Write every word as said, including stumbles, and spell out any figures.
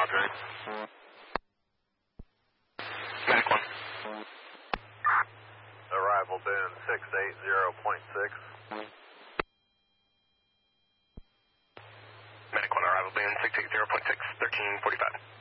Roger. Medic one. Arrival bin six eight zero point six. Medic one, arrival bin six eight zero point six, thirteen forty-five.